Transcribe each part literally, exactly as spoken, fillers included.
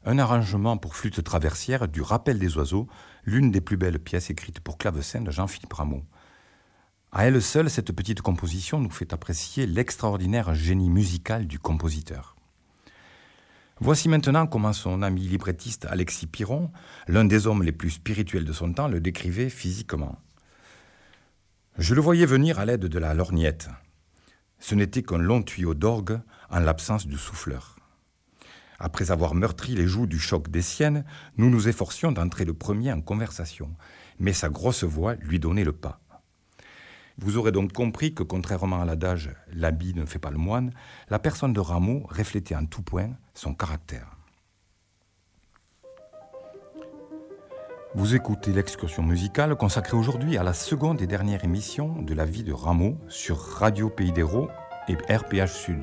un arrangement pour flûte traversière du Rappel des oiseaux, l'une des plus belles pièces écrites pour clavecin de Jean-Philippe Rameau. À elle seule, cette petite composition nous fait apprécier l'extraordinaire génie musical du compositeur. Voici maintenant comment son ami librettiste Alexis Piron, l'un des hommes les plus spirituels de son temps, le décrivait physiquement. Je le voyais venir à l'aide de la lorgnette. Ce n'était qu'un long tuyau d'orgue en l'absence du souffleur. Après avoir meurtri les joues du choc des siennes, nous nous efforcions d'entrer le premier en conversation, mais sa grosse voix lui donnait le pas. Vous aurez donc compris que, contrairement à l'adage « l'habit ne fait pas le moine », la personne de Rameau reflétait en tout point son caractère. Vous écoutez l'excursion musicale consacrée aujourd'hui à la seconde et dernière émission de la vie de Rameau sur Radio Pays d'Hérault et R P H Sud.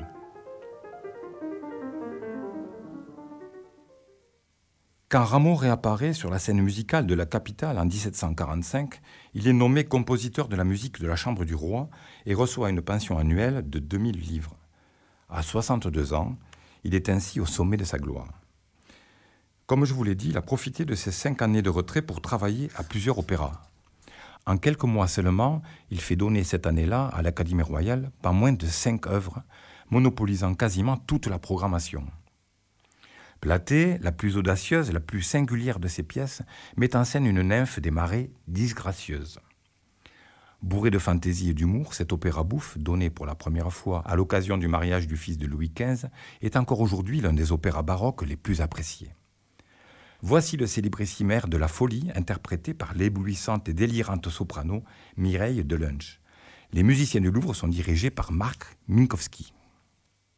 Quand Rameau réapparaît sur la scène musicale de la capitale en dix-sept cent quarante-cinq, il est nommé compositeur de la musique de la Chambre du Roi et reçoit une pension annuelle de deux mille livres. À soixante-deux ans, il est ainsi au sommet de sa gloire. Comme je vous l'ai dit, il a profité de ses cinq années de retrait pour travailler à plusieurs opéras. En quelques mois seulement, il fait donner cette année-là à l'Académie royale pas moins de cinq œuvres, monopolisant quasiment toute la programmation. Platée, la plus audacieuse, la plus singulière de ses pièces, met en scène une nymphe des marais disgracieuse. Bourré de fantaisie et d'humour, cet opéra bouffe, donné pour la première fois à l'occasion du mariage du fils de Louis quinze, est encore aujourd'hui l'un des opéras baroques les plus appréciés. Voici le célébrissime air de la folie, interprété par l'éblouissante et délirante soprano Mireille Delunch. Les musiciens du Louvre sont dirigés par Marc Minkowski.